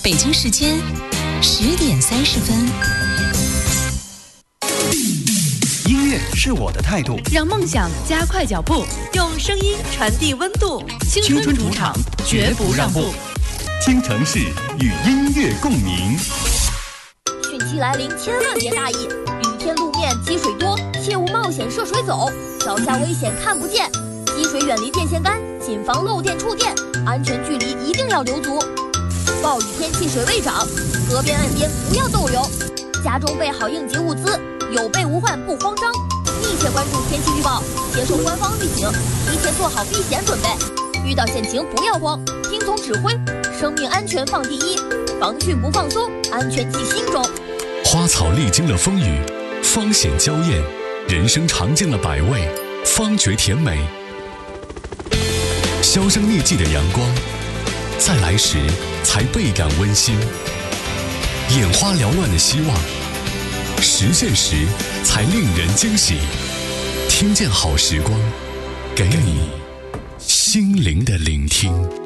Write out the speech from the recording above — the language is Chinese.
北京时间10:30。 音乐是我的态度， 让梦想加快脚步，用声音传递温度。青春主场，绝不让步。 听城市与音乐共鸣。 汛期来临，千万别大意。雨天路面积水多，切勿冒险涉水走。脚下危险看不见，积水远离电线杆，谨防漏电触电。安全距离一定要留足。暴雨天气水位涨，河边岸边不要逗留。家中备好应急物资，有备无患不慌张。密切关注天气预报，接受官方预警，提前做好避险准备。遇到险情不要慌，听从指挥，生命安全放第一，防汛不放松，安全记心中。 花草历经了风雨，方显娇艳；人生尝尽了百味，方觉甜美。销声匿迹的阳光，再来时才倍感温馨；眼花缭乱的希望，实现时才令人惊喜。听见好时光，给你心灵的聆听。